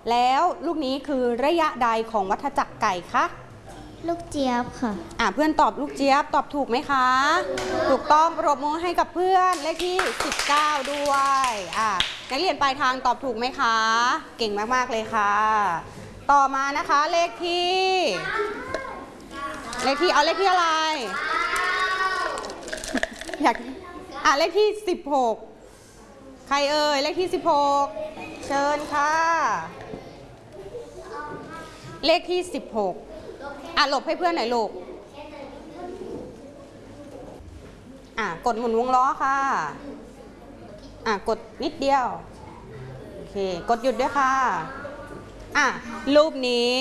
แล้วลูกนี้คือระยะใดของวัฏจักรไก่คะลูกเจี๊ยบค่ะเพื่อนตอบลูกเจี๊ยบตอบถูกไหมคะถูกต้องปรบมือให้กับเพื่อนเลขที่19ด้วยนักเรียนปลายทางตอบถูกไหมคะเก่งมากๆเลยค่ะต่อมานะคะเลขที่เอาเลขที่อะไรอยากเลขที่16ใครเอ่ยเลขที่16เชิญค่ะเลขที่16หลบให้เพื่อนหน่อยลูกกดหมุนวงล้อค่ะกดนิดเดียวโอเคกดหยุดด้วยค่ะรูปนี้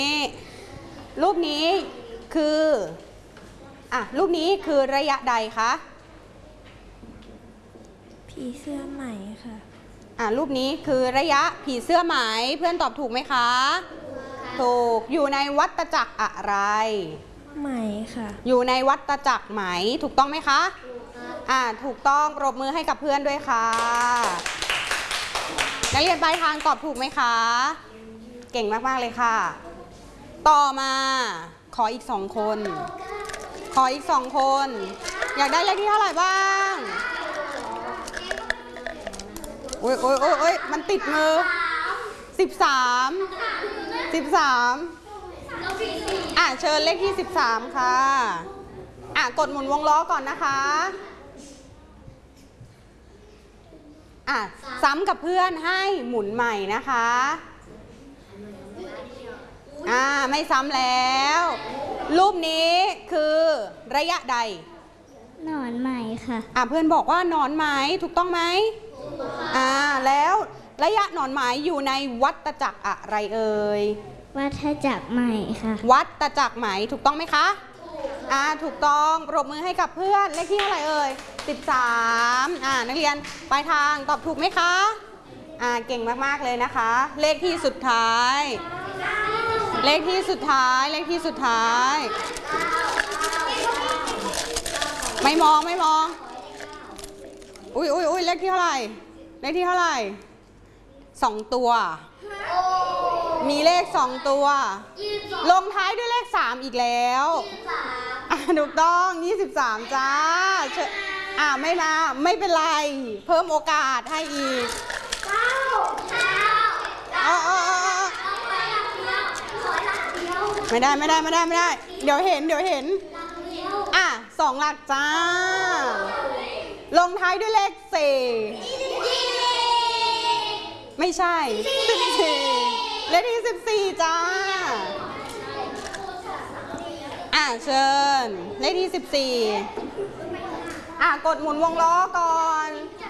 คือรูปนี้คือระยะใดคะผีเสื้อไหมค่ะรูปนี้คือระยะผีเสื้อไหมเพื่อนตอบถูกไหมคะถูกอยู่ในวัฏจักรอะไรไหมค่ะอยู่ในวัฏจักรไหมถูกต้องไหมคะถูกต้องปรบมือให้กับเพื่อนด้วยค่ะนักเรียนปลายทางตอบถูกไหมคะเก่งมากๆเลยค่ะต่อมาขออีก2 คนอยากได้เลขที่เท่าไหร่บ้างโอ้ยมันติดมือ13เชิญเลขที่13ค่ะกดหมุนวงล้อก่อนนะคะซ้ำกับเพื่อนให้หมุนใหม่นะคะไม่ซ้ำแล้วรูปนี้คือระยะใดหนอนไหมค่ะเพื่อนบอกว่าหนอนไหมถูกต้องไหมแล้วระยะหนอนไหมอยู่ในวัฏจักรอะไรเอ่ยวัฏจักรไหมค่ะวัฏจักรไหมถูกต้องไหมคะถูกต้องปรบมือให้กับเพื่อนเลขที่เท่าไหร่เอ่ย13นักเรียนปลายทางตอบถูกไหมคะเก่งมากๆเลยนะคะเลขที่สุดท้ายไม่มองอุ้ยเลขที่เท่าไหร่2 ตัวมีเลข2 ตัวลงท้ายด้วยเลข3อีกแล้วถูกต้อง23จ้าไม่มาไม่เป็นไรเพิ่มโอกาสให้อีกไม่ได้เดี๋ยวเห็น2 หลักจ้าลงท้ายด้วยเลข4ไม่ใช่14เลขที่14จ้าเชิญเลขที่14กดหมุนวงล้อก่อน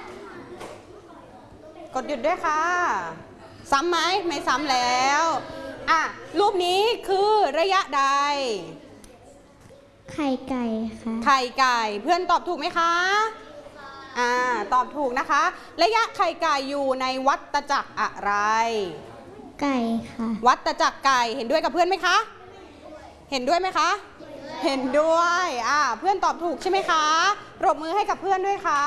กดหยุดด้วยค่ะซ้ำไหมไม่ซ้ำแล้วรูปนี้คือระยะใดไข่ไก่ค่ะไข่ไก่เพื่อนตอบถูกไหมคะตอบถูกนะคะระยะไข่ไก่อยู่ในวัฏจักรอะไรไก่ค่ะวัฏจักรไก่เห็นด้วยกับเพื่อนไหมคะเห็นด้วยไหมคะเห็นด้วยเพื่อนตอบถูกใช่ไหมคะปรบมือให้กับเพื่อนด้วยค่ะ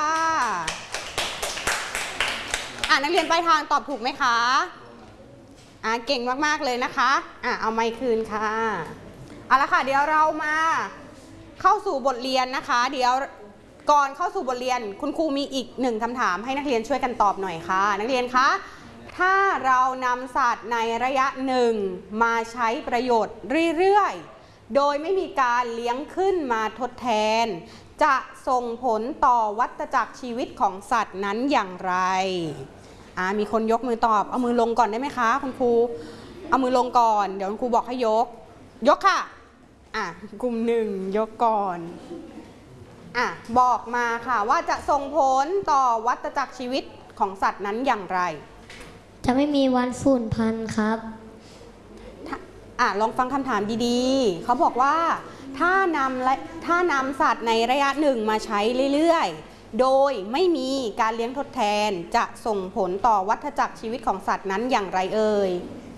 นักเรียนปลายทางตอบถูกไหมคะเก่งมากๆเลยนะคะเอาไมค์คืนค่ะเอาละค่ะเดี๋ยวเรามาเข้าสู่บทเรียนนะคะเดี๋ยวก่อนเข้าสู่บทเรียนคุณครูมีอีก1 คำถามให้นักเรียนช่วยกันตอบหน่อยค่ะนักเรียนคะถ้าเรานำสัตว์ในระยะ1มาใช้ประโยชน์เรื่อยๆโดยไม่มีการเลี้ยงขึ้นมาทดแทนจะส่งผลต่อวัฏจักรชีวิตของสัตว์นั้นอย่างไรมีคนยกมือตอบเอามือลงก่อนได้ไหมคะคุณครูเอามือลงก่อนเดี๋ยวคุณครูบอกให้ยกค่ะกลุ่ม1ยกก่อนบอกมาค่ะว่าจะส่งผลต่อวัฏจักรชีวิตของสัตว์นั้นอย่างไรจะไม่มีวันสูญพันธุ์ครับลองฟังคำถามดีๆเขาบอกว่าถ้านำสัตว์ในระยะ1มาใช้เรื่อยๆโดยไม่มีการเลี้ยงทดแทนจะส่งผลต่อวัฏจักรชีวิตของสัตว์นั้นอย่างไรเอ่ย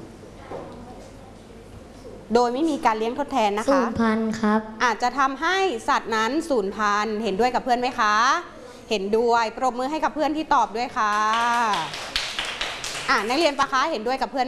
โดยไม่มีการเลี้ยงทดแทนนะคะสูญพันธุ์ครับอาจจะทำให้สัตว์นั้นสูญพันธุ์เห็นด้วยกับเพื่อนไหมคะเห็นด้วยปรบมือให้กับเพื่อนที่ตอบด้วยค่ะนักเรียนปะคะเห็นด้วยกับเพื่อน